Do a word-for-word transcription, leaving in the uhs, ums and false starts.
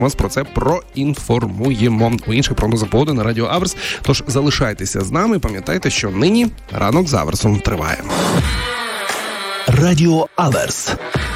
вас про це проінформуємо у інших прогнозах погоди на Радіо Аверс. Тож залишайтеся з нами, пам'ятайте, що нині ранок з Аверсом триває. Радіо Аверс.